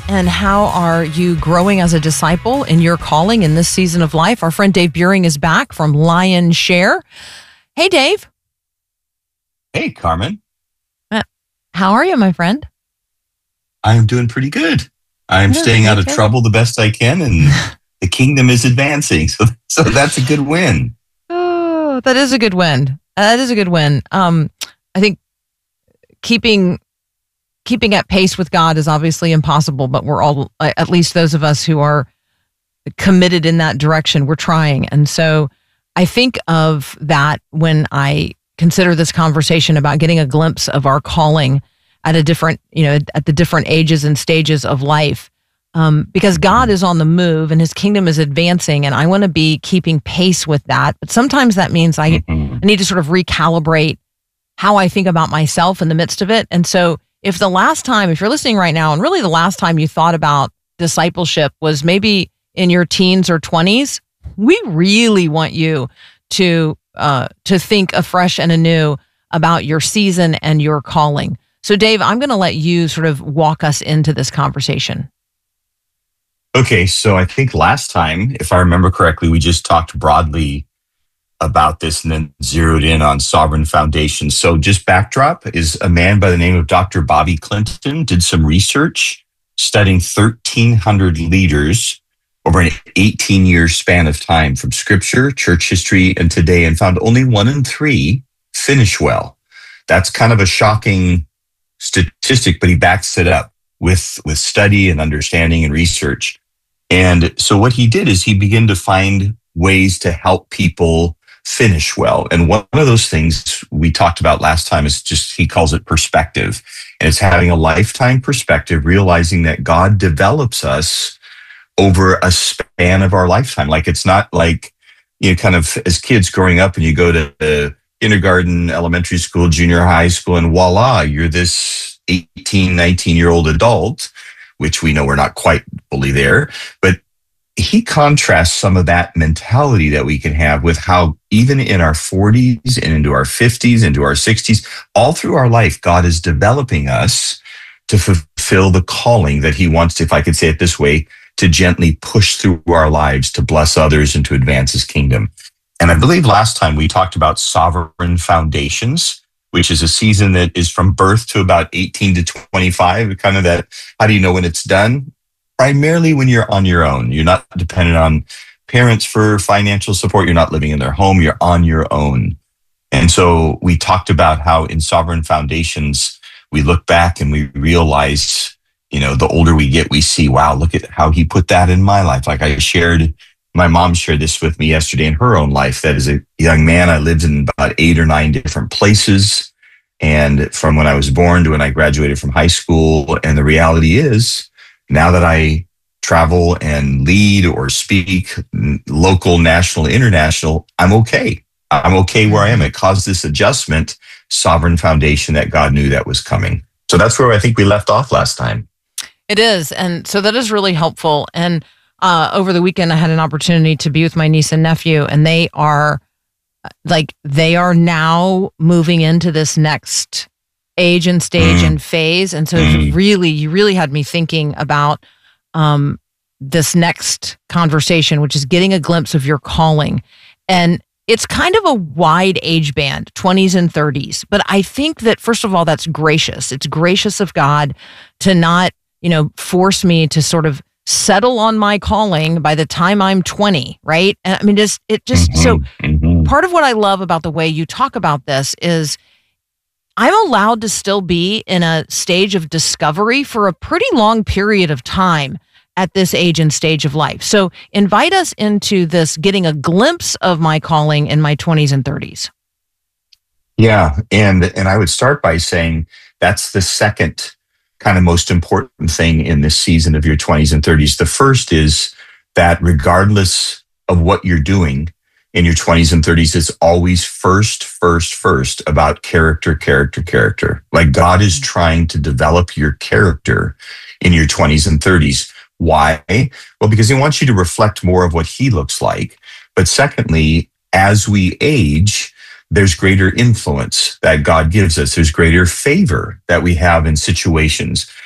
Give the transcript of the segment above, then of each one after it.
and how are you growing as a disciple in your calling in this season of life? Our friend Dave Buehring is back from Lion Share. Hey, Dave. Hey, Carmen. How are you, my friend? I am doing pretty good. I'm staying out of trouble the best I can, and the kingdom is advancing. So that's a good win. Oh, that is a good win. That is a good win. I think keeping at pace with God is obviously impossible, but we're all, at least those of us who are committed in that direction, we're trying. And so I think of that when I consider this conversation about getting a glimpse of our calling at a different, at the different ages and stages of life. Because God is on the move and his kingdom is advancing, and I want to be keeping pace with that. But sometimes that means I need to sort of recalibrate how I think about myself in the midst of it. And so if you're listening right now, and really the last time you thought about discipleship was maybe in your teens or 20s, we really want you to think afresh and anew about your season and your calling. So Dave, I'm going to let you sort of walk us into this conversation. Okay, so I think last time, if I remember correctly, we just talked broadly about this and then zeroed in on Sovereign Foundation. So just backdrop is a man by the name of Dr. Bobby Clinton did some research studying 1,300 leaders over an 18-year span of time from scripture, church history, and today, and found only 1 in 3 finish well. That's kind of a shocking statistic, but he backs it up with study and understanding and research. And so what he did is he began to find ways to help people finish well. And one of those things we talked about last time is just, he calls it perspective. And it's having a lifetime perspective, realizing that God develops us over a span of our lifetime. Like, it's not like, kind of as kids growing up and you go to kindergarten, elementary school, junior high school, and voila, you're this 18, 19-year-old adult, which we know we're not quite fully there. But he contrasts some of that mentality that we can have with how even in our 40s and into our 50s, into our 60s, all through our life, God is developing us to fulfill the calling that he wants to, if I could say it this way, to gently push through our lives to bless others and to advance his kingdom. And I believe last time we talked about Sovereign Foundations, which is a season that is from birth to about 18 to 25, kind of that, how do you know when it's done? Primarily when you're on your own. You're not dependent on parents for financial support. You're not living in their home. You're on your own. And so we talked about how in Sovereign Foundations, we look back and we realize, the older we get, we see, wow, look at how he put that in my life. Like my mom shared this with me yesterday in her own life, that as a young man, I lived in about 8 or 9 different places. And from when I was born to when I graduated from high school. And the reality is, now that I travel and lead or speak local, national, international, I'm okay. I'm okay where I am. It caused this adjustment, Sovereign Foundation, that God knew that was coming. So that's where I think we left off last time. It is. And so that is really helpful. And over the weekend, I had an opportunity to be with my niece and nephew, and they are now moving into this next age and stage and phase. And so you really had me thinking about this next conversation, which is getting a glimpse of your calling. And it's kind of a wide age band, 20s and 30s. But I think that, first of all, that's gracious. It's gracious of God to not, force me to sort of settle on my calling by the time I'm 20, right? And I mean, so part of what I love about the way you talk about this is I'm allowed to still be in a stage of discovery for a pretty long period of time at this age and stage of life. So invite us into this, getting a glimpse of my calling in my 20s and 30s. Yeah, and I would start by saying that's the second kind of most important thing in this season of your 20s and 30s. The first is that regardless of what you're doing in your 20s and 30s, it's always first about character. Like, God is trying to develop your character in your 20s and 30s. Why? Well, because he wants you to reflect more of what he looks like. But secondly, as we age, there's greater influence that God gives us. There's greater favor that we have in situations.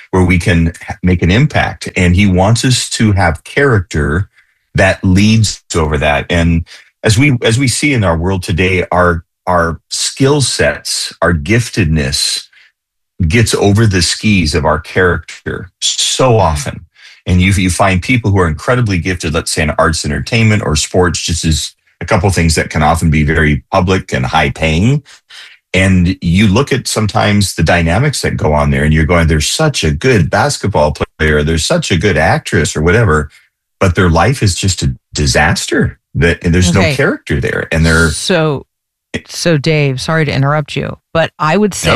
where we can make an impact. And he wants us to have character that leads over that. And as we see in our world today, our skill sets, our giftedness gets over the skis of our character so often. And you find people who are incredibly gifted, let's say in arts, entertainment, or sports, just as a couple of things that can often be very public and high paying. And you look at sometimes the dynamics that go on there, and you're going, there's such a good basketball player, there's such a good actress or whatever, but their life is just a disaster. And there's no character there. And they're so Dave, sorry to interrupt you, but I would say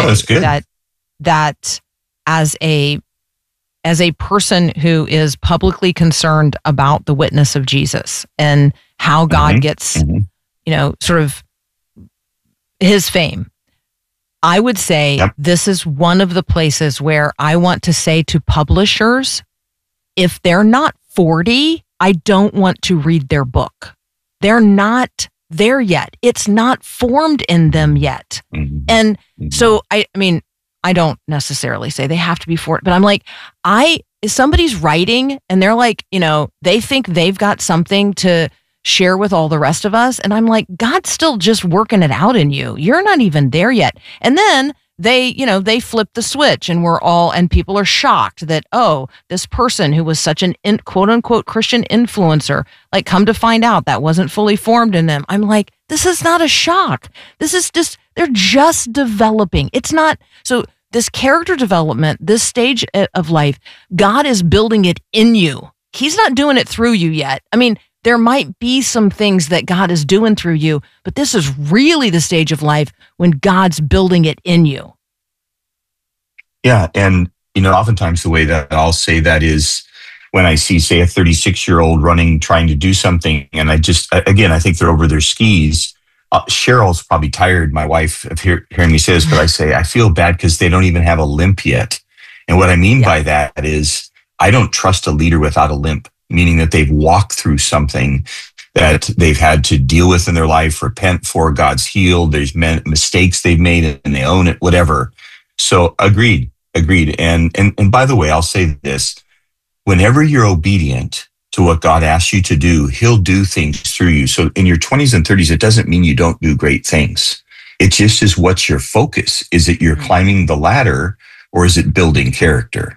that as a person who is publicly concerned about the witness of Jesus and how God gets, sort of his fame, I would say this is one of the places where I want to say to publishers, if they're not 40, I don't want to read their book. They're not there yet. It's not formed in them yet. And so, I mean, I don't necessarily say they have to be 40, but I'm like, if somebody's writing and they're like, they think they've got something to share with all the rest of us. And I'm like, God's still just working it out in you. You're not even there yet. And then they flip the switch and people are shocked that, oh, this person who was such an quote unquote Christian influencer, like, come to find out that wasn't fully formed in them. I'm like, this is not a shock. This is just, they're just developing. It's not, so this character development, this stage of life, God is building it in you. He's not doing it through you yet. I mean, there might be some things that God is doing through you, but this is really the stage of life when God's building it in you. Yeah. And, oftentimes the way that I'll say that is when I see, say, a 36-year-old trying to do something, and I think they're over their skis. Cheryl's probably tired, my wife, of hearing me say this, but I say, I feel bad because they don't even have a limp yet. And what I mean by that is I don't trust a leader without a limp, meaning that they've walked through something that they've had to deal with in their life, repent for, God's healed, there's mistakes they've made and they own it, whatever. So agreed. And by the way, I'll say this, whenever you're obedient to what God asks you to do, he'll do things through you. So in your 20s and 30s, it doesn't mean you don't do great things. It just is, what's your focus? Is it you're climbing the ladder, or is it building character?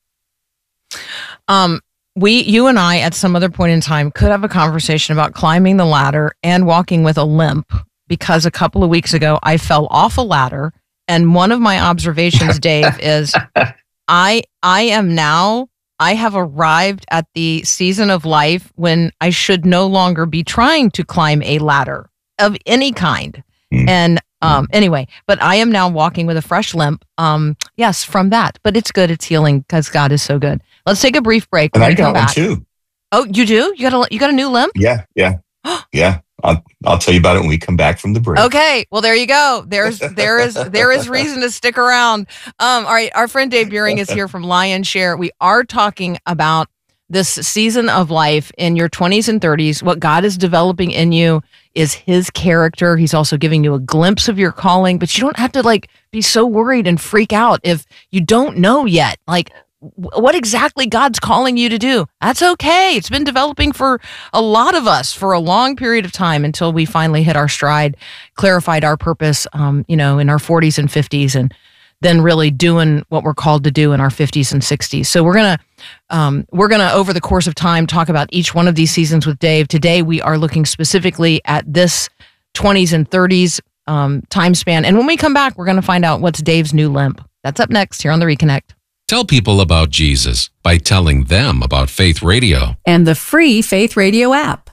You and I, at some other point in time, could have a conversation about climbing the ladder and walking with a limp, because a couple of weeks ago, I fell off a ladder. And one of my observations, Dave, is I have arrived at the season of life when I should no longer be trying to climb a ladder of any kind. And anyway, but I am now walking with a fresh limp. Yes, from that. But it's good. It's healing because God is so good. Let's take a brief break. And I got one too. Oh, you do? You got a new limp? Yeah. Yeah. I'll tell you about it when we come back from the break. Okay. Well, there you go. There is reason to stick around. All right. Our friend Dave Buehring is here from Lion Share. We are talking about this season of life in your 20s and 30s. What God is developing in you is his character. He's also giving you a glimpse of your calling, but you don't have to be so worried and freak out if you don't know yet. What exactly God's calling you to do. That's okay. It's been developing for a lot of us for a long period of time until we finally hit our stride, clarified our purpose, in our 40s and 50s, and then really doing what we're called to do in our 50s and 60s. So we're gonna over the course of time talk about each one of these seasons with Dave. Today we are looking specifically at this 20s and 30s time span, and when we come back, we're gonna find out what's Dave's new limp. That's up next here on the Reconnect. Tell people about Jesus by telling them about Faith Radio and the free Faith Radio app.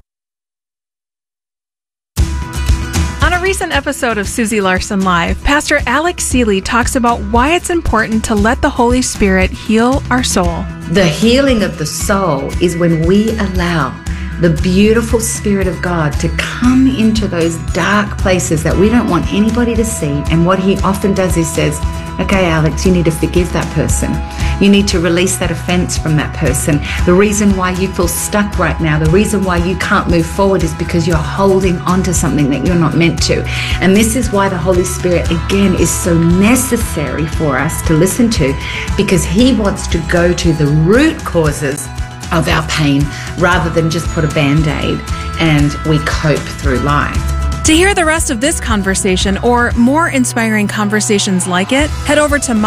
On a recent episode of Susie Larson Live, Pastor Alex Seeley talks about why it's important to let the Holy Spirit heal our soul. The healing of the soul is when we allow the beautiful Spirit of God to come into those dark places that we don't want anybody to see. And what he often does is says, Okay, Alex, you need to forgive that person. You need to release that offense from that person. The reason why you feel stuck right now, the reason why you can't move forward is because you're holding on to something that you're not meant to. And this is why the Holy Spirit, again, is so necessary for us to listen to, because He wants to go to the root causes of our pain rather than just put a Band-Aid and we cope through life. To hear the rest of this conversation or more inspiring conversations like it, head over to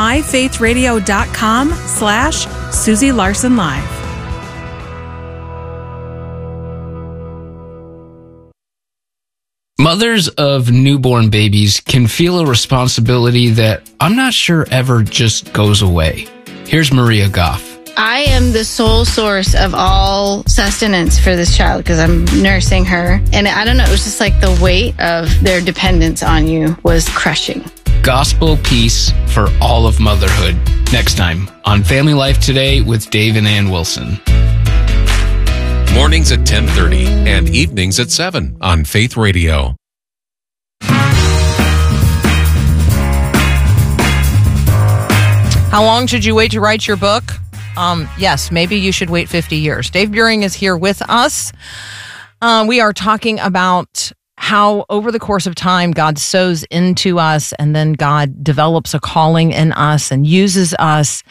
myfaithradio.com/Susie Larson Live. Mothers of newborn babies can feel a responsibility that I'm not sure ever just goes away. Here's Maria Goff. I am the sole source of all sustenance for this child because I'm nursing her. And I don't know, it was just like the weight of their dependence on you was crushing. Gospel peace for all of motherhood. Next time on Family Life Today with Dave and Ann Wilson. Mornings at 10:30 and evenings at 7 on Faith Radio. How long should you wait to write your book? Yes, maybe you should wait 50 years. Dave Buehring is here with us. We are talking about how over the course of time, God sows into us and then God develops a calling in us and uses us.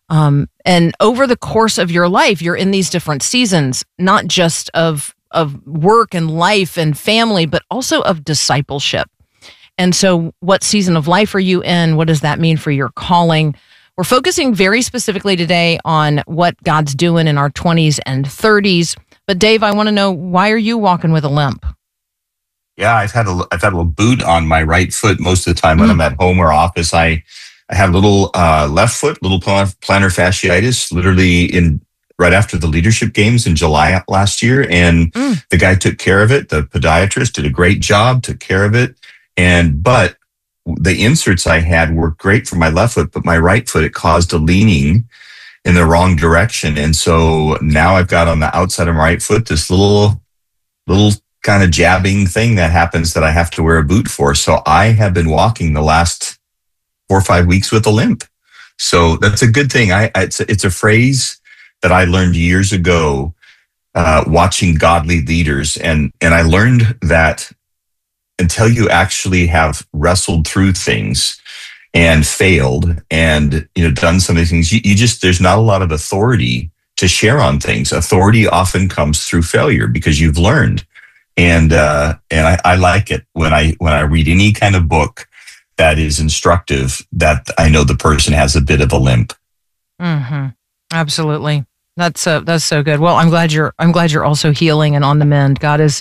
And over the course of your life, you're in these different seasons, not just of work and life and family, but also of discipleship. And so what season of life are you in? What does that mean for your calling? We're focusing very specifically today on what God's doing in our 20s and 30s. But Dave, I want to know, why are you walking with a limp? Yeah, I've had a little boot on my right foot most of the time when I'm at home or office. I have a little left foot, little plantar fasciitis, literally right after the leadership games in July last year. And the guy took care of it. The podiatrist did a great job, took care of it. But the inserts I had worked great for my left foot, but my right foot, it caused a leaning in the wrong direction. And so now I've got on the outside of my right foot this little kind of jabbing thing that happens that I have to wear a boot for. So I have been walking the last 4 or 5 weeks with a limp. So that's a good thing. It's a phrase that I learned years ago watching godly leaders. And I learned that until you actually have wrestled through things and failed and done some of these things, you just, there's not a lot of authority to share on things. Authority often comes through failure because you've learned. And I like it when I read any kind of book that is instructive, that I know the person has a bit of a limp. Mm-hmm. Absolutely. That's so good. Well, I'm glad you're also healing and on the mend. God is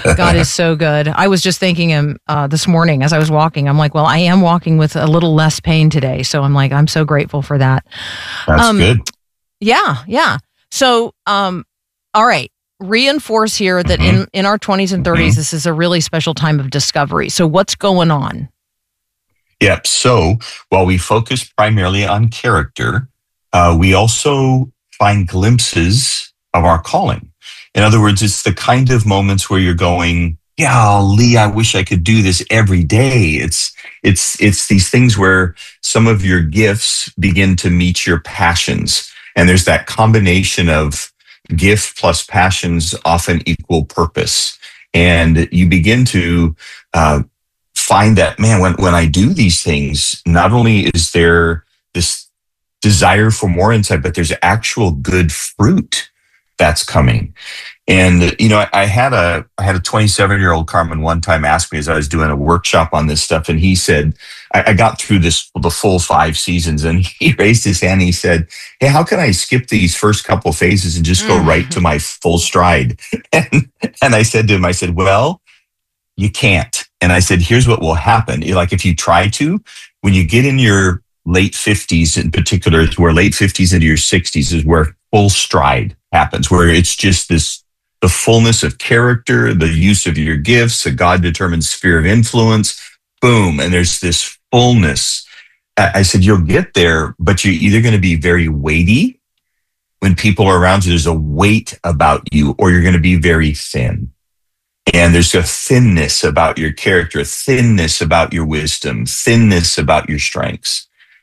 so good. I was just thinking this morning as I was walking, I'm like, well, I am walking with a little less pain today. So I'm like, I'm so grateful for that. That's good. Yeah. So, all right. Reinforce here that in our 20s and 30s, this is a really special time of discovery. So what's going on? Yep. So while we focus primarily on character, we also find glimpses of our calling. In other words, it's the kind of moments where you're going, golly, I wish I could do this every day. It's these things where some of your gifts begin to meet your passions. And there's that combination of gift plus passions often equal purpose. And you begin to find that, man, when I do these things, not only is there this desire for more insight, but there's actual good fruit that's coming. And, I had a 27-year-old Carmen one time ask me as I was doing a workshop on this stuff. And he said, I got through the full 5 seasons, and he raised his hand and he said, hey, how can I skip these first couple phases and just go right to my full stride? And I said to him, well, you can't. And I said, here's what will happen. Like if you try to, when you get in your late 50s in particular, it's where late 50s into your 60s is where full stride happens, where it's just the fullness of character, the use of your gifts, a God-determined sphere of influence, boom, and there's this fullness. I said, you'll get there, but you're either going to be very weighty when people are around you, there's a weight about you, or you're going to be very thin. And there's a thinness about your character, thinness about your wisdom, thinness about your strengths.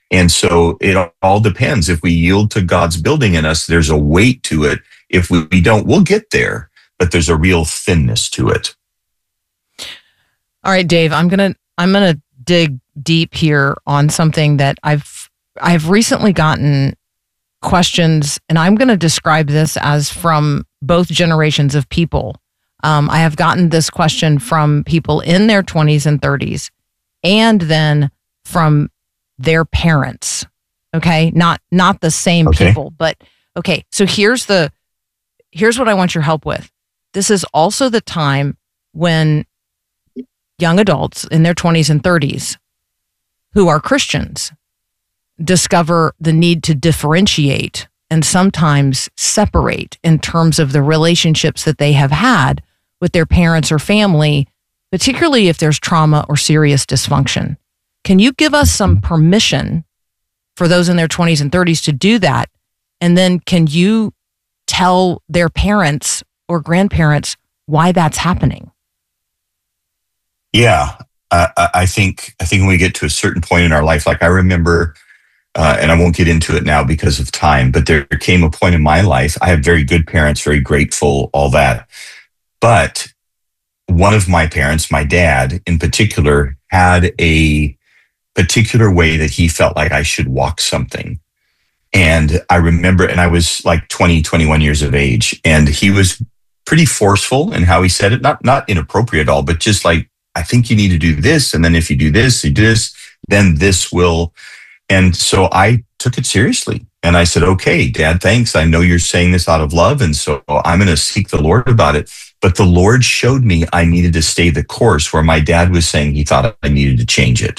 And so it all depends. If we yield to God's building in us, there's a weight to it. If we don't, we'll get there, but there's a real thinness to it. All right, Dave, I'm gonna dig deep here on something that I've recently gotten questions, and I'm going to describe this as from both generations of people. I have gotten this question from people in their 20s and 30s, and then from their parents. Okay, not the same people, but okay. So here's what I want your help with. This is also the time when young adults in their 20s and 30s who are Christians discover the need to differentiate and sometimes separate in terms of the relationships that they have had with their parents or family, particularly if there's trauma or serious dysfunction. Can you give us some permission for those in their 20s and 30s to do that? And then can you tell their parents or grandparents why that's happening? Yeah, I think when we get to a certain point in our life, like I remember, and I won't get into it now because of time, but there came a point in my life. I had very good parents, very grateful, all that. But one of my parents, my dad in particular, had a particular way that he felt like I should walk something. And I remember, and I was like 20, 21 years of age, and he was pretty forceful in how he said it, not inappropriate at all, but just like, I think you need to do this. And then if you do this, then this will. And so I took it seriously. And I said, okay, Dad, thanks. I know you're saying this out of love. And so I'm going to seek the Lord about it. But the Lord showed me I needed to stay the course where my dad was saying he thought I needed to change it.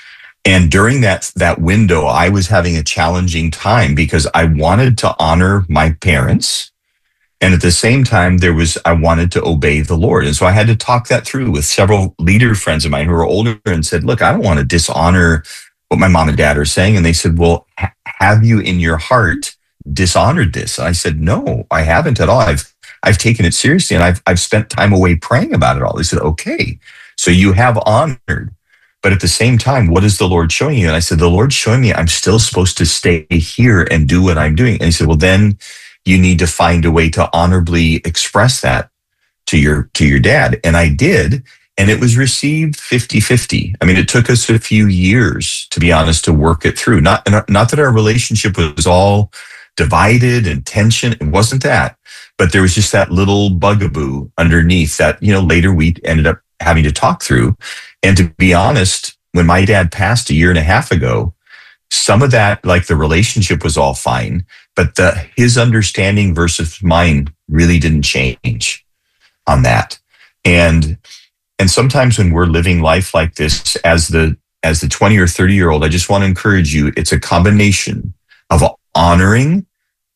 And during that window, I was having a challenging time because I wanted to honor my parents. And at the same time, I wanted to obey the Lord. And so I had to talk that through with several leader friends of mine who were older and said, look, I don't want to dishonor what my mom and dad are saying. And they said, well, have you in your heart dishonored this? And I said, no, I haven't at all. I've taken it seriously, and I've spent time away praying about it all. They said, okay, so you have honored. But at the same time, what is the Lord showing you? And I said, the Lord's showing me I'm still supposed to stay here and do what I'm doing. And he said, well, then you need to find a way to honorably express that to your dad. And I did. And it was received 50-50. I mean, it took us a few years, to be honest, to work it through. Not that our relationship was all divided and tension. It wasn't that. But there was just that little bugaboo underneath that, later we ended up having to talk through. And to be honest, when my dad passed a year and a half ago, some of that, like the relationship was all fine, but his understanding versus mine really didn't change on that. And sometimes when we're living life like this as the 20 or 30-year-old, I just want to encourage you, it's a combination of honoring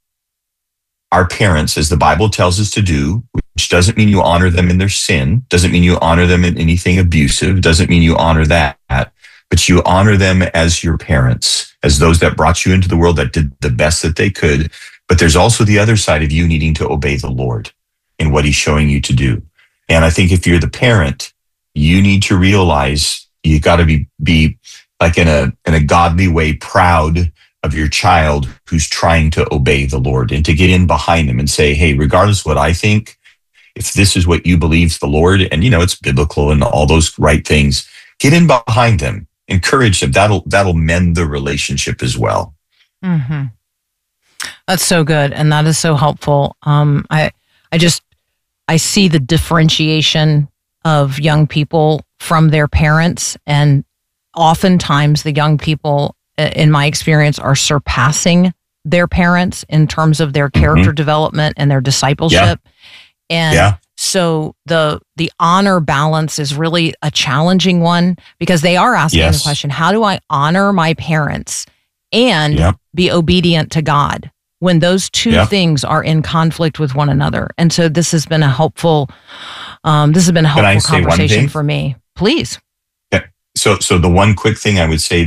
our parents as the Bible tells us to do, which doesn't mean you honor them in their sin, doesn't mean you honor them in anything abusive, doesn't mean you honor that, but you honor them as your parents, as those that brought you into the world that did the best that they could. But there's also the other side of you needing to obey the Lord in what he's showing you to do. And I think if you're the parent, you need to realize you got to be like in a godly way proud of your child who's trying to obey the Lord, and to get in behind them and say, hey, regardless of what I think, if this is what you believe is the Lord, and it's biblical and all those right things, get in behind them, encourage them. That'll mend the relationship as well. Mm-hmm. That's so good. And that is so helpful. I see the differentiation of young people from their parents, and oftentimes the young people, in my experience, are surpassing their parents in terms of their character development and their discipleship. So the honor balance is really a challenging one, because they are asking the question, how do I honor my parents and be obedient to God when those two things are in conflict with one another? And so this has been a helpful conversation for me. Please. Yeah. So the one quick thing I would say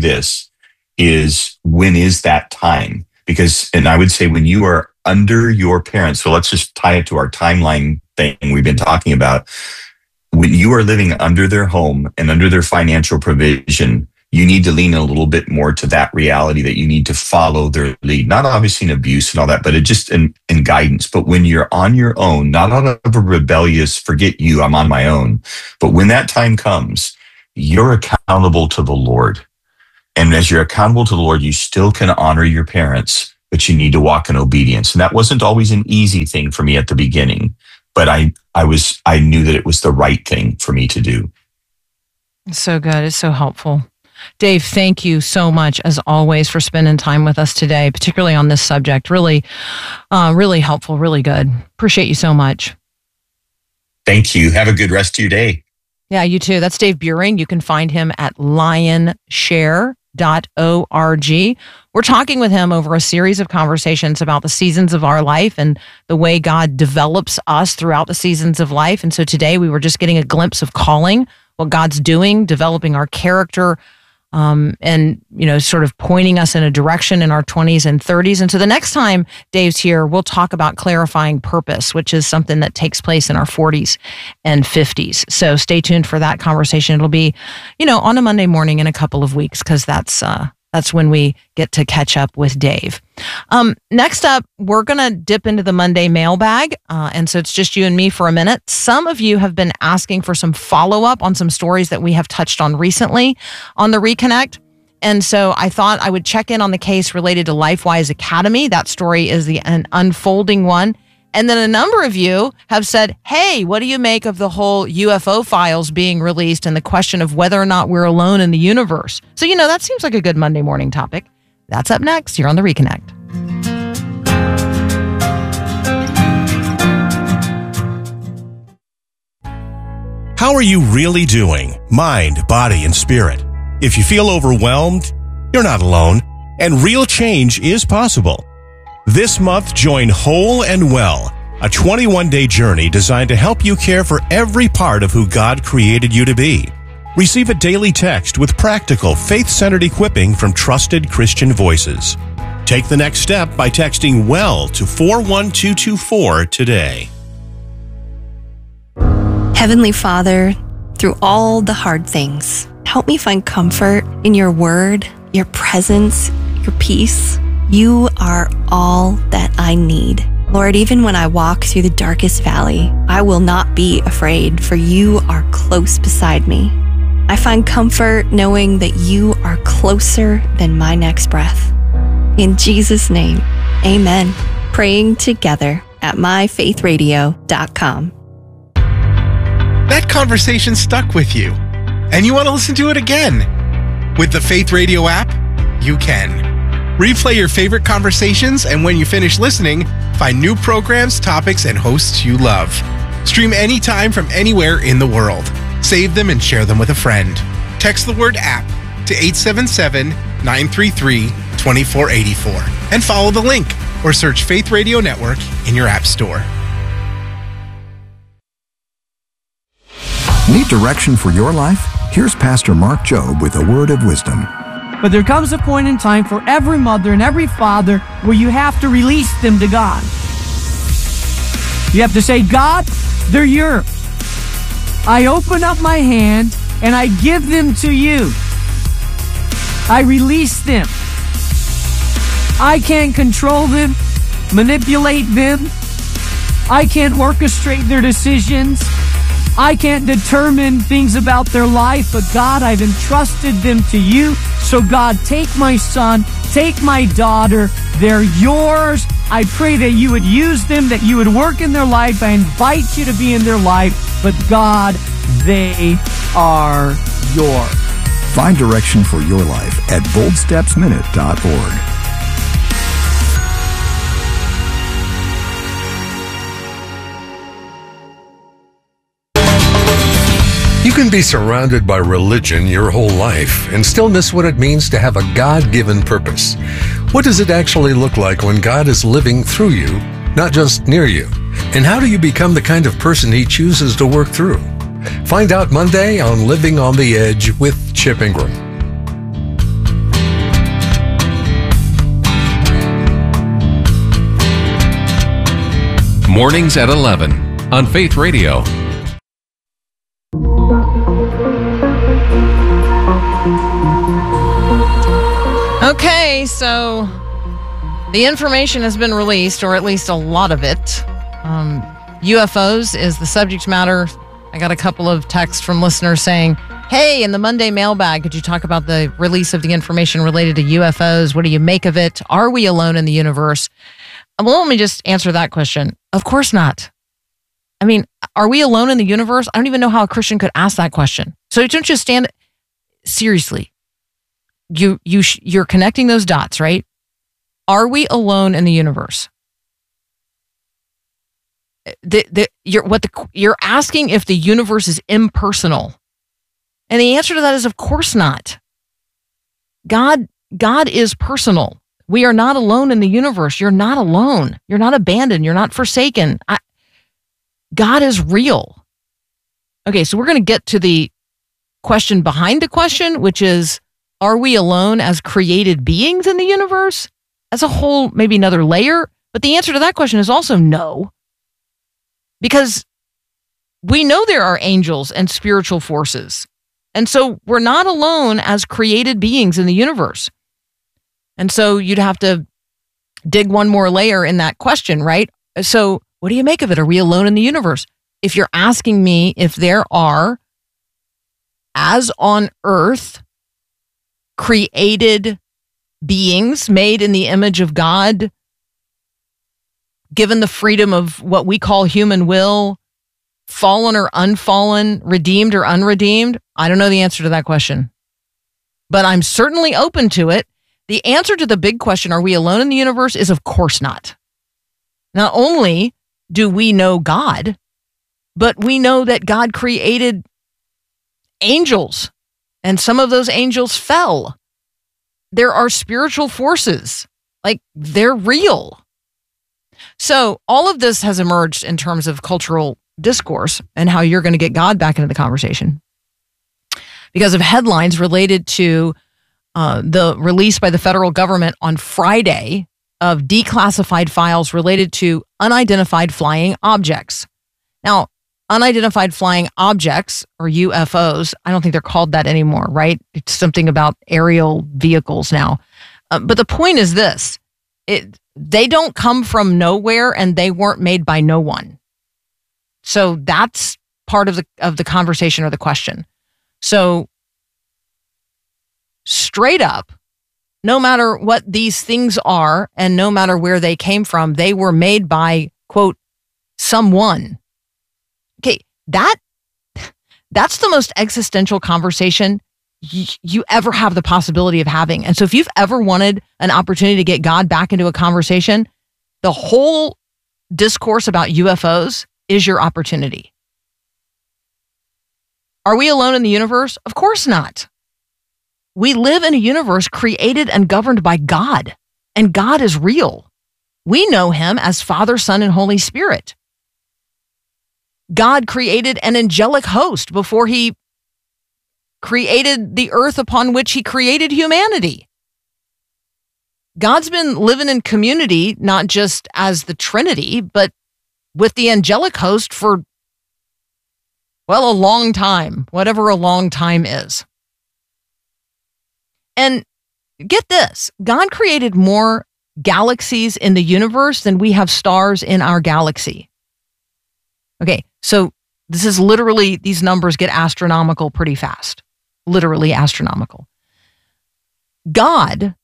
is when is that time? And I would say when you are under your parents, so let's just tie it to our timeline thing we've been talking about. When you are living under their home and under their financial provision, you need to lean a little bit more to that reality that you need to follow their lead, not obviously in abuse and all that, but it just in guidance. But when you're on your own, not out of a rebellious, forget you, I'm on my own. But when that time comes, you're accountable to the Lord. And as you're accountable to the Lord, you still can honor your parents, but you need to walk in obedience. And that wasn't always an easy thing for me at the beginning, but I knew that it was the right thing for me to do. It's so good. It's so helpful. Dave, thank you so much, as always, for spending time with us today, particularly on this subject. Really, really helpful, really good. Appreciate you so much. Thank you. Have a good rest of your day. Yeah, you too. That's Dave Buehring. You can find him at lionshare.org. We're talking with him over a series of conversations about the seasons of our life and the way God develops us throughout the seasons of life. And so today we were just getting a glimpse of calling, what God's doing, developing our character, and, sort of pointing us in a direction in our 20s and 30s. And so the next time Dave's here, we'll talk about clarifying purpose, which is something that takes place in our 40s and 50s. So stay tuned for that conversation. It'll be, on a Monday morning in a couple of weeks, because that's when we get to catch up with Dave. Next up, we're going to dip into the Monday mailbag. And so it's just you and me for a minute. Some of you have been asking for some follow-up on some stories that we have touched on recently on the Reconnect. And so I thought I would check in on the case related to LifeWise Academy. That story is an unfolding one. And then a number of you have said, hey, what do you make of the whole UFO files being released and the question of whether or not we're alone in the universe? So, that seems like a good Monday morning topic. That's up next here on The Reconnect. How are you really doing? Mind, body, and spirit. If you feel overwhelmed, you're not alone, and real change is possible. This month, join Whole and Well, a 21-day journey designed to help you care for every part of who God created you to be. Receive a daily text with practical, faith-centered equipping from trusted Christian voices. Take the next step by texting WELL to 41224 today. Heavenly Father, through all the hard things, help me find comfort in your word, your presence, your peace. You are all that I need. Lord, even when I walk through the darkest valley, I will not be afraid, for you are close beside me. I find comfort knowing that you are closer than my next breath. In Jesus' name, amen. Praying together at myfaithradio.com. That conversation stuck with you, and you want to listen to it again. With the Faith Radio app, you can. Replay your favorite conversations, and when you finish listening, find new programs, topics, and hosts you love. Stream anytime from anywhere in the world. Save them and share them with a friend. Text the word app to 877-933-2484 and follow the link or search Faith Radio Network in your app store. Need direction for your life? Here's Pastor Mark Jobe with a word of wisdom. But there comes a point in time for every mother and every father where you have to release them to God. You have to say, God, they're yours. I open up my hand and I give them to you. I release them. I can't control them, manipulate them. I can't orchestrate their decisions. I can't determine things about their life, but God, I've entrusted them to you. So God, take my son, take my daughter. They're yours. I pray that you would use them, that you would work in their life. I invite you to be in their life, but God, they are yours. Find direction for your life at boldstepsminute.org. You can be surrounded by religion your whole life and still miss what it means to have a God-given purpose. What does it actually look like when God is living through you, not just near you? And how do you become the kind of person He chooses to work through? Find out Monday on Living on the Edge with Chip Ingram. Mornings at 11 on Faith Radio. Okay, so the information has been released, or at least a lot of it. UFOs is the subject matter. I got a couple of texts from listeners saying, hey, in the Monday mailbag, could you talk about the release of the information related to UFOs? What do you make of it? Are we alone in the universe? Well, let me just answer that question. Of course not. I mean, are we alone in the universe? I don't even know how a Christian could ask that question. So don't just stand... Seriously. You're connecting those dots, right? Are we alone in the universe? You're asking if the universe is impersonal. And the answer to that is, of course not. God is personal. We are not alone in the universe. You're not alone. You're not abandoned. You're not forsaken. God is real. Okay, so we're going to get to the question behind the question, which is, are we alone as created beings in the universe? As a whole, maybe another layer. But the answer to that question is also no. Because we know there are angels and spiritual forces. And so we're not alone as created beings in the universe. And so you'd have to dig one more layer in that question, right? So what do you make of it? Are we alone in the universe? If you're asking me if there are, as on earth, created beings made in the image of God, given the freedom of what we call human will, fallen or unfallen, redeemed or unredeemed, I don't know the answer to that question. But I'm certainly open to it. The answer to the big question, are we alone in the universe, is of course not. Not only do we know God, but we know that God created angels, and some of those angels fell. There are spiritual forces, like they're real. So all of this has emerged in terms of cultural discourse and how you're going to get God back into the conversation because of headlines related to the release by the federal government on Friday of declassified files related to unidentified flying objects. Now, unidentified flying objects, or UFOs, I don't think they're called that anymore, right? It's something about aerial vehicles now. But the point is this. They don't come from nowhere, and they weren't made by no one. So that's part of the conversation or the question. So straight up, no matter what these things are and no matter where they came from, they were made by, quote, someone. Okay, that's the most existential conversation you ever have the possibility of having. And so if you've ever wanted an opportunity to get God back into a conversation, the whole discourse about UFOs is your opportunity. Are we alone in the universe? Of course not. We live in a universe created and governed by God, and God is real. We know him as Father, Son, and Holy Spirit. God created an angelic host before he created the earth upon which he created humanity. God's been living in community, not just as the Trinity, but with the angelic host for, well, a long time, whatever a long time is. And get this, God created more galaxies in the universe than we have stars in our galaxy. Okay, so this is literally, these numbers get astronomical pretty fast. Literally astronomical. God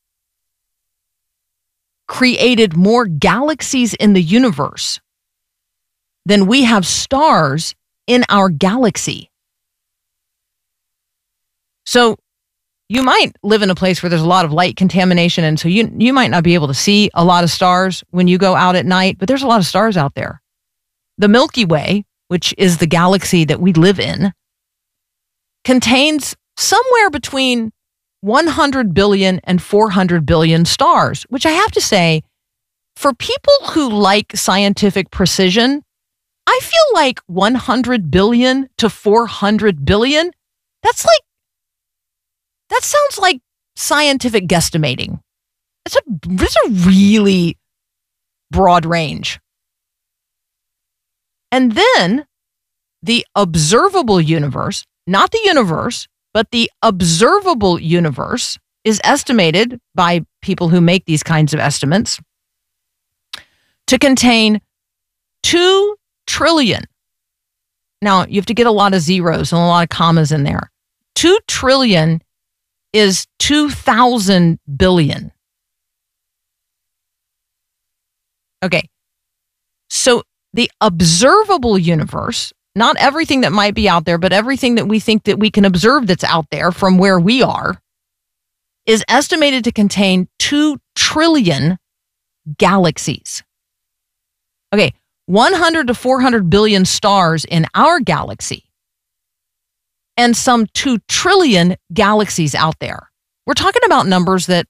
created more galaxies in the universe than we have stars in our galaxy. So you might live in a place where there's a lot of light contamination, and so you might not be able to see a lot of stars when you go out at night, but there's a lot of stars out there. The Milky Way, which is the galaxy that we live in, contains somewhere between 100 billion and 400 billion stars, which I have to say, for people who like scientific precision, I feel like 100 billion to 400 billion, that sounds like scientific guesstimating. It's a really broad range. And then the observable universe, not the universe, but the observable universe is estimated by people who make these kinds of estimates to contain 2 trillion. Now, you have to get a lot of zeros and a lot of commas in there. 2 trillion is 2,000 billion. Okay. So the observable universe, not everything that might be out there, but everything that we think that we can observe that's out there from where we are, is estimated to contain 2 trillion galaxies. Okay, 100 to 400 billion stars in our galaxy, and some 2 trillion galaxies out there. We're talking about numbers that,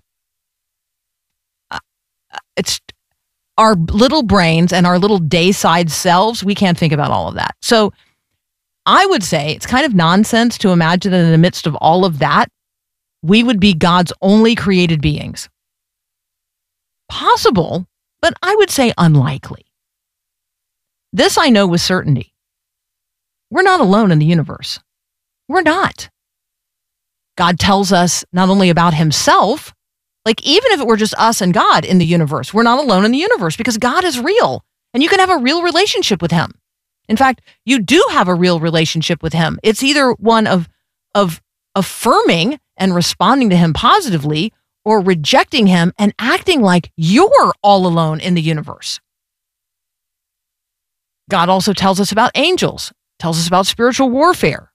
it's our little brains and our little day-sized selves, we can't think about all of that. So I would say it's kind of nonsense to imagine that in the midst of all of that, we would be God's only created beings. Possible, but I would say unlikely. This I know with certainty. We're not alone in the universe. We're not. God tells us not only about himself, like even if it were just us and God in the universe, we're not alone in the universe because God is real and you can have a real relationship with him. In fact, you do have a real relationship with him. It's either one of affirming and responding to him positively or rejecting him and acting like you're all alone in the universe. God also tells us about angels, tells us about spiritual warfare.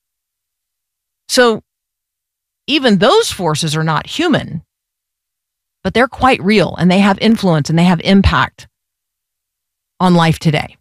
So even those forces are not human, but they're quite real and they have influence and they have impact on life today.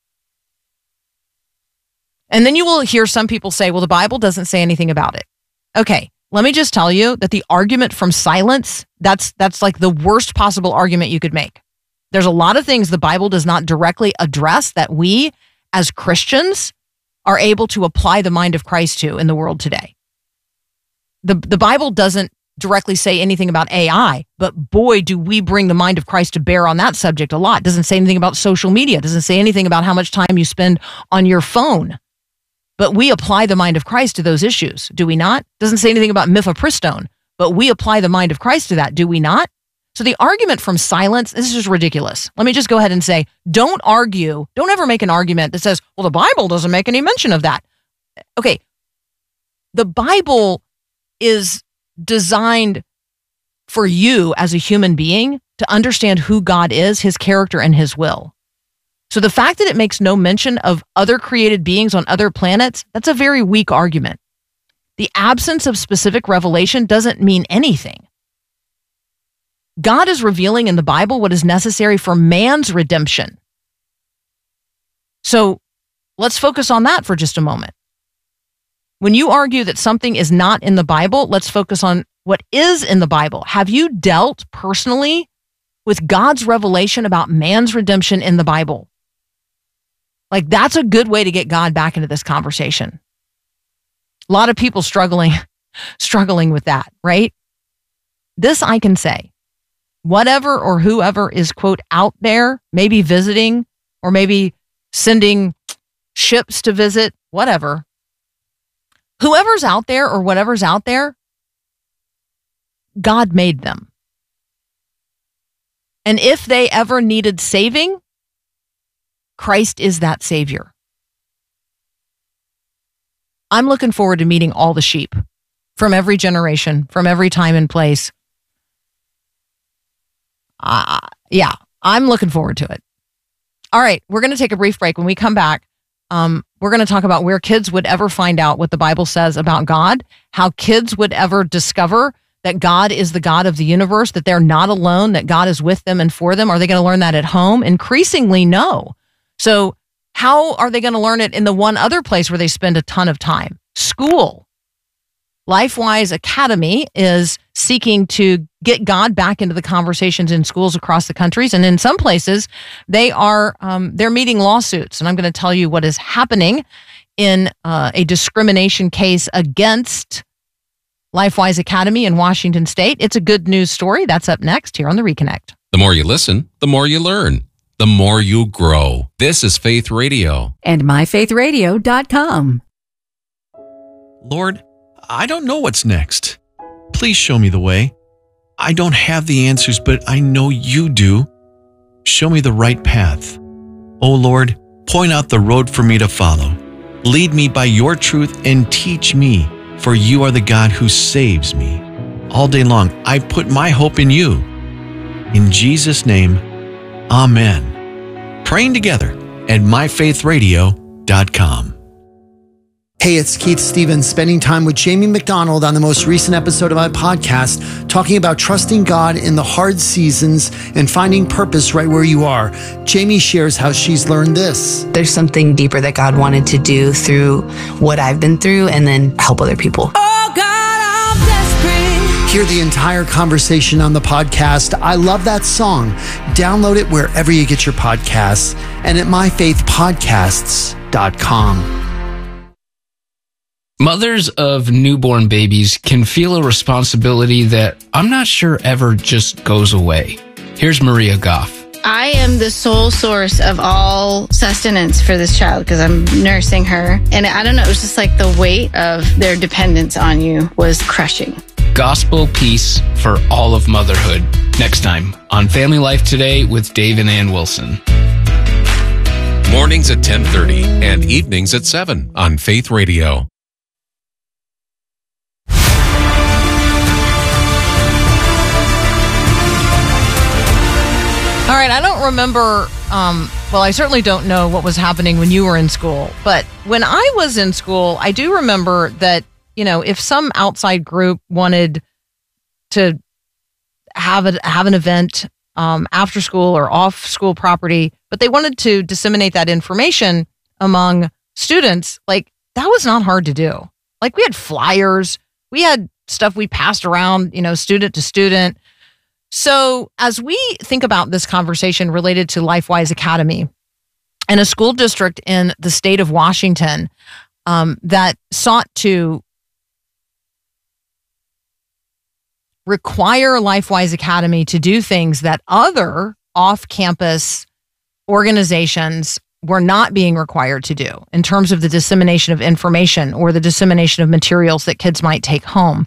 And then you will hear some people say, well, the Bible doesn't say anything about it. Okay, let me just tell you that the argument from silence, that's like the worst possible argument you could make. There's a lot of things the Bible does not directly address that we as Christians are able to apply the mind of Christ to in the world today. The Bible doesn't directly say anything about AI, but boy, do we bring the mind of Christ to bear on that subject a lot. It doesn't say anything about social media. It doesn't say anything about how much time you spend on your phone. But we apply the mind of Christ to those issues, do we not? It doesn't say anything about mifepristone, but we apply the mind of Christ to that, do we not? So the argument from silence, this is just ridiculous. Let me just go ahead and say, don't argue, don't ever make an argument that says, well, the Bible doesn't make any mention of that. Okay, the Bible is designed for you as a human being to understand who God is, his character, and his will. So the fact that it makes no mention of other created beings on other planets, that's a very weak argument. The absence of specific revelation doesn't mean anything. God is revealing in the Bible what is necessary for man's redemption. So let's focus on that for just a moment. When you argue that something is not in the Bible, let's focus on what is in the Bible. Have you dealt personally with God's revelation about man's redemption in the Bible? Like, that's a good way to get God back into this conversation. A lot of people struggling with that, right? This I can say. Whatever or whoever is, quote, out there, maybe visiting or maybe sending ships to visit, whatever. Whoever's out there or whatever's out there, God made them. And if they ever needed saving, Christ is that Savior. I'm looking forward to meeting all the sheep from every generation, from every time and place. Yeah, I'm looking forward to it. All right, we're going to take a brief break. When we come back, we're going to talk about where kids would ever find out what the Bible says about God, how kids would ever discover that God is the God of the universe, that they're not alone, that God is with them and for them. Are they going to learn that at home? Increasingly, no. So how are they going to learn it in the one other place where they spend a ton of time? School. LifeWise Academy is seeking to get God back into the conversations in schools across the countries. And in some places, they're meeting lawsuits. And I'm going to tell you what is happening in a discrimination case against LifeWise Academy in Washington State. It's a good news story. That's up next here on The Reconnect. The more you listen, the more you learn, the more you grow. This is Faith Radio. And myfaithradio.com. Lord, I don't know what's next. please show me the way. I don't have the answers, but I know you do. Show me the right path. Oh Lord, point out the road for me to follow. Lead me by your truth and teach me, for you are the God who saves me. All day long, I put my hope in you. In Jesus' name, amen. Praying together at myfaithradio.com. Hey, it's Keith Stevens spending time with Jamie McDonald on the most recent episode of my podcast, talking about trusting God in the hard seasons and finding purpose right where you are. Jamie shares how she's learned this. There's something deeper that God wanted to do through what I've been through and then help other people. Oh God, I'm desperate. Hear the entire conversation on the podcast. I love that song. Download it wherever you get your podcasts and at myfaithpodcasts.com. Mothers of newborn babies can feel a responsibility that I'm not sure ever just goes away. Here's Maria Goff. I am the sole source of all sustenance for this child because I'm nursing her. And I don't know, it was just like the weight of their dependence on you was crushing. Gospel peace for all of motherhood. Next time on Family Life Today with Dave and Ann Wilson. Mornings at 10:30 and evenings at 7 on Faith Radio. All right, I don't remember, well, I certainly don't know what was happening when you were in school, but when I was in school, I do remember that, you know, if some outside group wanted to have an event after school or off school property, but they wanted to disseminate that information among students, like, that was not hard to do. Like, we had flyers, we had stuff we passed around, you know, student to student. So as we think about this conversation related to LifeWise Academy and a school district in the state of Washington that sought to require LifeWise Academy to do things that other off-campus organizations were not being required to do in terms of the dissemination of information or the dissemination of materials that kids might take home.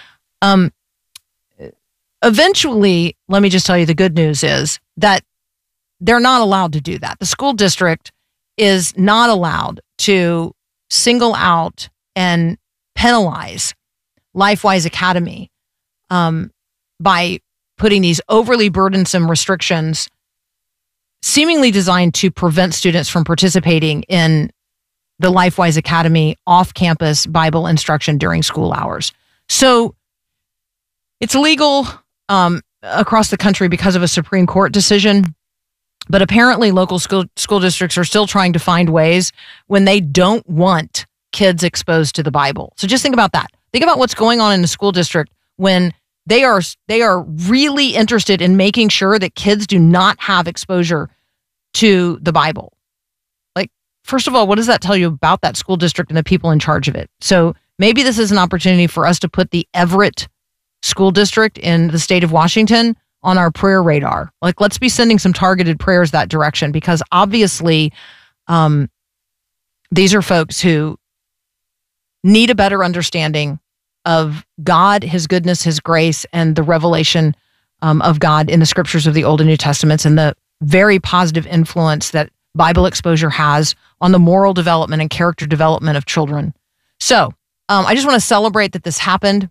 Eventually, let me just tell you, the good news is that they're not allowed to do that. The school district is not allowed to single out and penalize LifeWise Academy by putting these overly burdensome restrictions seemingly designed to prevent students from participating in the LifeWise Academy off-campus Bible instruction during school hours. So it's illegal across the country because of a Supreme Court decision, but apparently local school districts are still trying to find ways when they don't want kids exposed to the Bible. So just think about that. Think about what's going on in the school district when they are really interested in making sure that kids do not have exposure to the Bible. Like, first of all, what does that tell you about that school district and the people in charge of it? So maybe this is an opportunity for us to put the Everett School District in the state of Washington on our prayer radar. Like, let's be sending some targeted prayers that direction, because obviously these are folks who need a better understanding of God, His goodness, His grace, and the revelation of God in the scriptures of the Old and New Testaments, and the very positive influence that Bible exposure has on the moral development and character development of children. So I just want to celebrate that this happened.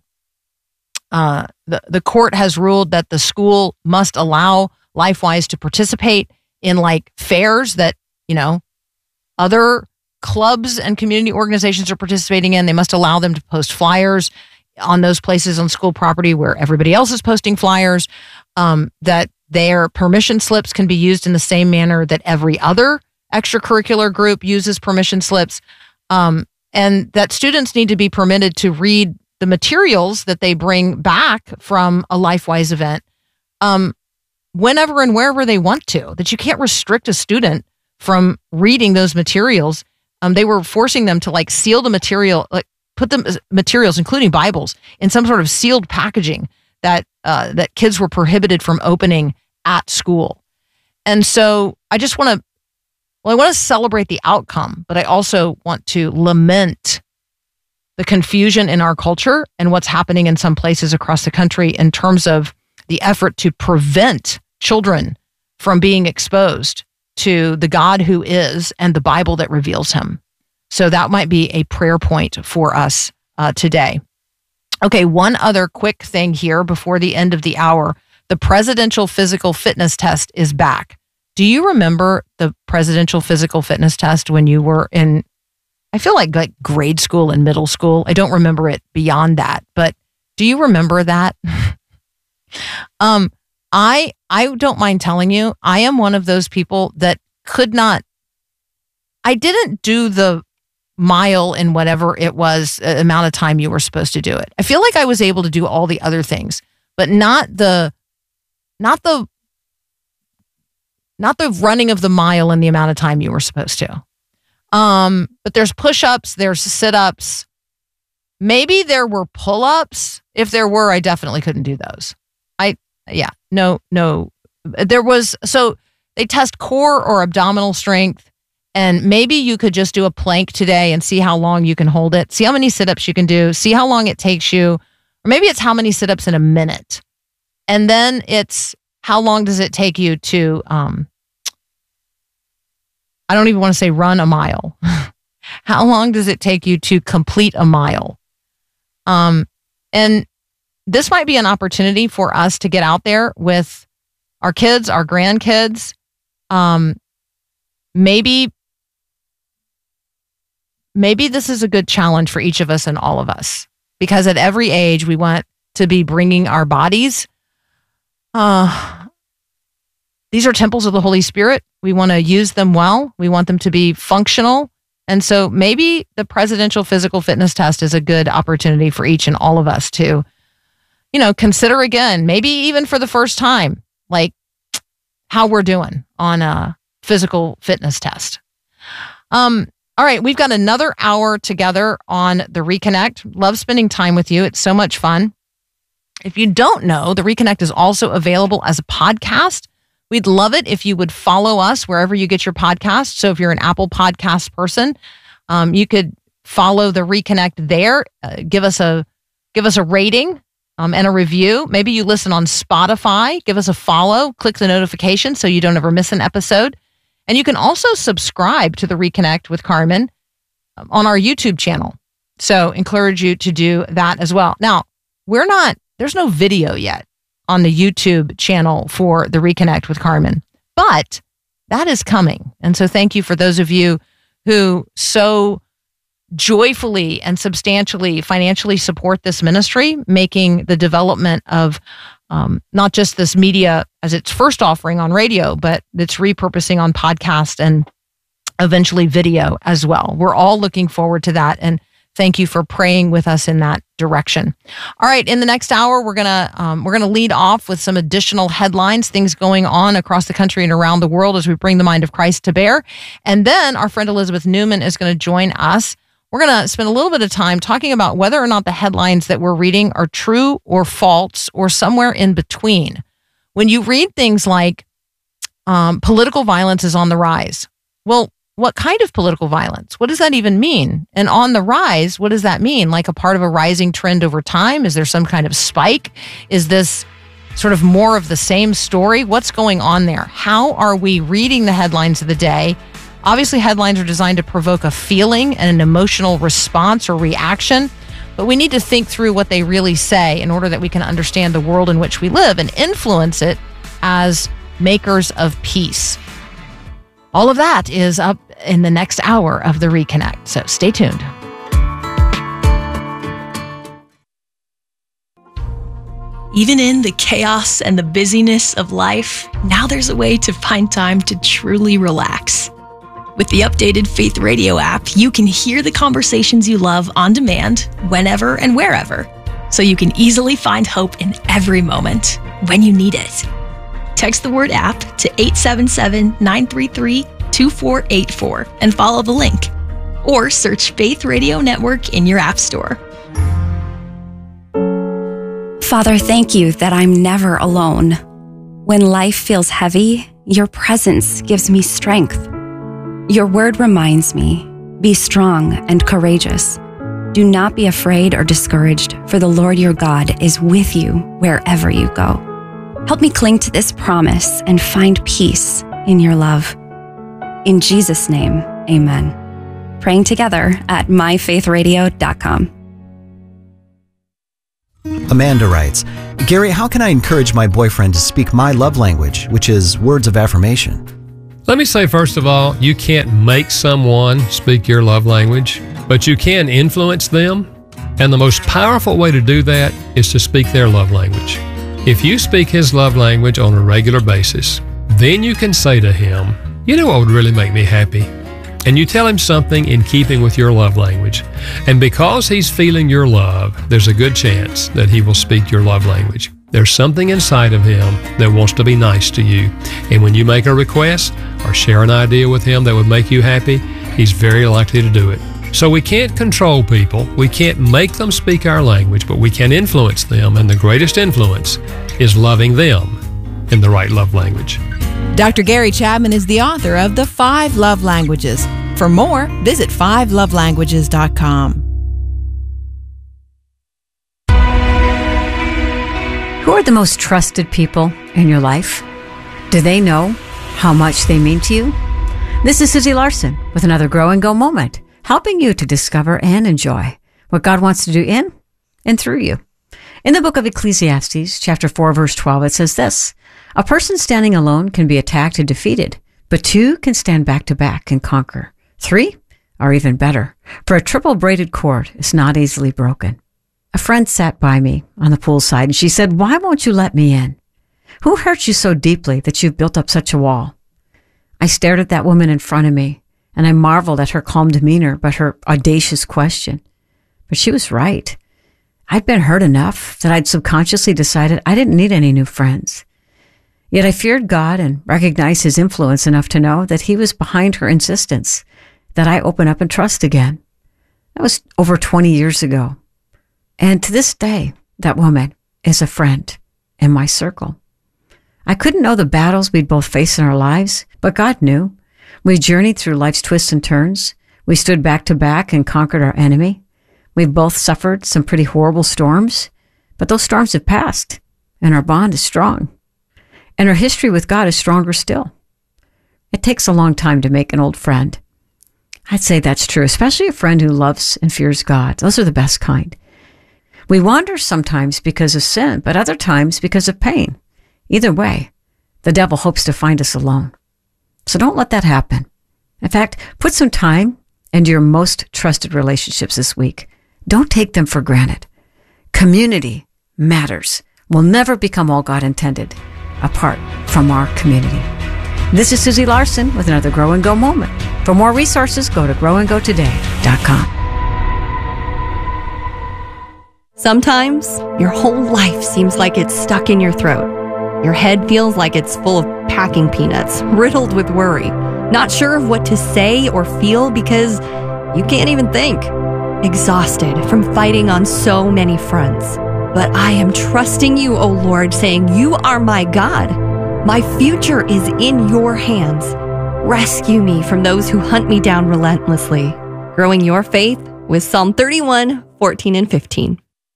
The court has ruled that the school must allow LifeWise to participate in like fairs that, you know, other clubs and community organizations are participating in. They must allow them to post flyers on those places on school property where everybody else is posting flyers, that their permission slips can be used in the same manner that every other extracurricular group uses permission slips, and that students need to be permitted to read the materials that they bring back from a LifeWise event whenever and wherever they want to, that you can't restrict a student from reading those materials. They were forcing them to like seal the material, like put the materials, including Bibles, in some sort of sealed packaging that that kids were prohibited from opening at school. And so I just want to, I want to celebrate the outcome, but I also want to lament the confusion in our culture and what's happening in some places across the country in terms of the effort to prevent children from being exposed to the God who is and the Bible that reveals him. So that might be a prayer point for us today. Okay, one other quick thing here before the end of the hour. The presidential physical fitness test is back. Do you remember the presidential physical fitness test when you were in, I feel like grade school and middle school? I don't remember it beyond that, but do you remember that? I don't mind telling you, I am one of those people that could not, I didn't do the mile in whatever it was amount of time you were supposed to do it. I feel like I was able to do all the other things, but not the running of the mile in the amount of time you were supposed to. But there's push-ups, there's sit-ups. Maybe there were pull-ups. If there were, I definitely couldn't do those. No. There was, so they test core or abdominal strength. And maybe you could just do a plank today and see how long you can hold it. See how many sit-ups you can do. See how long it takes you. Or maybe it's how many sit-ups in a minute. And then it's how long does it take you to, I don't even want to say run a mile. How long does it take you to complete a mile? And this might be an opportunity for us to get out there with our kids, our grandkids. Maybe this is a good challenge for each of us and all of us, because at every age we want to be bringing our bodies. These are temples of the Holy Spirit. We want to use them well. We want them to be functional. And so maybe the presidential physical fitness test is a good opportunity for each and all of us to, consider again, maybe even for the first time, like how we're doing on a physical fitness test. All right, we've got another hour together on the Reconnect. Love spending time with you. It's so much fun. If you don't know, the Reconnect is also available as a podcast. We'd love it if you would follow us wherever you get your podcasts. So if you're an Apple Podcast person, you could follow the Reconnect there. Give us a rating and a review. Maybe you listen on Spotify. Give us a follow. Click the notification so you don't ever miss an episode. And you can also subscribe to the Reconnect with Carmen on our YouTube channel. So encourage you to do that as well. Now, there's no video yet on the YouTube channel for the Reconnect with Carmen, but that is coming. And so thank you for those of you who so joyfully and substantially financially support this ministry, making the development of not just this media as its first offering on radio, but its repurposing on podcast and eventually video as well. We're all looking forward to that. And thank you for praying with us in that direction. All right. In the next hour, we're gonna lead off with some additional headlines, things going on across the country and around the world as we bring the mind of Christ to bear. And then our friend Elizabeth Newman is going to join us. We're going to spend a little bit of time talking about whether or not the headlines that we're reading are true or false or somewhere in between. When you read things like political violence is on the rise, well, what kind of political violence? What does that even mean? And on the rise, what does that mean? Like a part of a rising trend over time? Is there some kind of spike? Is this sort of more of the same story? What's going on there? How are we reading the headlines of the day? Obviously, headlines are designed to provoke a feeling and an emotional response or reaction, but we need to think through what they really say in order that we can understand the world in which we live and influence it as makers of peace. All of that is up in the next hour of the Reconnect, so stay tuned. Even in the chaos and the busyness of life, now there's a way to find time to truly relax. With the updated Faith Radio app, you can hear the conversations you love on demand, whenever and wherever, so you can easily find hope in every moment when you need it. Text the word app to 877-933-2484 and follow the link. Or search Faith Radio Network in your app store. Father, thank you that I'm never alone. When life feels heavy, your presence gives me strength. Your word reminds me, be strong and courageous. Do not be afraid or discouraged, for the Lord your God is with you wherever you go. Help me cling to this promise and find peace in your love. In Jesus' name, amen. Praying together at myfaithradio.com. Amanda writes, Gary, how can I encourage my boyfriend to speak my love language, which is words of affirmation? Let me say, first of all, you can't make someone speak your love language, but you can influence them. And the most powerful way to do that is to speak their love language. If you speak his love language on a regular basis, then you can say to him, you know what would really make me happy? And you tell him something in keeping with your love language. And because he's feeling your love, there's a good chance that he will speak your love language. There's something inside of him that wants to be nice to you. And when you make a request or share an idea with him that would make you happy, he's very likely to do it. So we can't control people. We can't make them speak our language, but we can influence them. And the greatest influence is loving them in the right love language. Dr. Gary Chapman is the author of The 5 Love Languages. For more, visit 5lovelanguages.com. Who are the most trusted people in your life? Do they know how much they mean to you? This is Susie Larson with another Grow and Go moment, helping you to discover and enjoy what God wants to do in and through you. In the book of Ecclesiastes, chapter 4, verse 12, it says this: a person standing alone can be attacked and defeated, but two can stand back to back and conquer. 3 are even better, for a triple braided cord is not easily broken. A friend sat by me on the poolside and she said, why won't you let me in? Who hurt you so deeply that you've built up such a wall? I stared at that woman in front of me and I marveled at her calm demeanor, but her audacious question. But she was right. I'd been hurt enough that I'd subconsciously decided I didn't need any new friends. Yet I feared God and recognized his influence enough to know that he was behind her insistence that I open up and trust again. That was over 20 years ago. And to this day, that woman is a friend in my circle. I couldn't know the battles we'd both face in our lives, but God knew. We journeyed through life's twists and turns. We stood back to back and conquered our enemy. We both suffered some pretty horrible storms, but those storms have passed, and our bond is strong. And our history with God is stronger still. It takes a long time to make an old friend. I'd say that's true, especially a friend who loves and fears God. Those are the best kind. We wander sometimes because of sin, but other times because of pain. Either way, the devil hopes to find us alone. So don't let that happen. In fact, put some time into your most trusted relationships this week. Don't take them for granted. Community matters. We'll never become all God intended apart from our community. This is Susie Larson with another Grow and Go moment. For more resources, go to growandgotoday.com. Sometimes your whole life seems like it's stuck in your throat. Your head feels like it's full of packing peanuts, riddled with worry, not sure of what to say or feel because you can't even think. Exhausted from fighting on so many fronts. But I am trusting you, O Lord, saying, you are my God. My future is in your hands. Rescue me from those who hunt me down relentlessly. Growing your faith with Psalm 31, 14 and 15.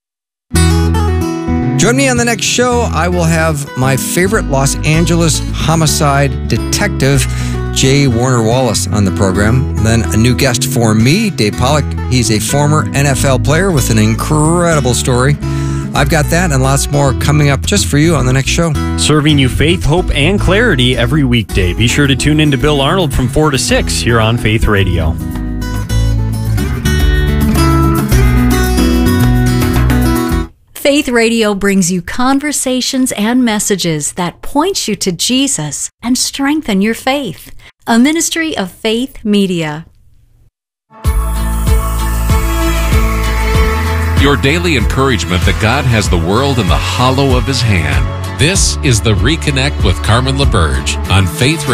Join me on the next show. I will have my favorite Los Angeles homicide detective, J. Warner Wallace, on the program. Then a new guest for me, Dave Pollock. He's a former NFL player with an incredible story. I've got that and lots more coming up just for you on the next show. Serving you faith, hope, and clarity every weekday. Be sure to tune in to Bill Arnold from 4 to 6 here on Faith Radio. Faith Radio brings you conversations and messages that point you to Jesus and strengthen your faith. A ministry of Faith Media. Your daily encouragement that God has the world in the hollow of his hand. This is the Reconnect with Carmen LaBerge on Faith Radio.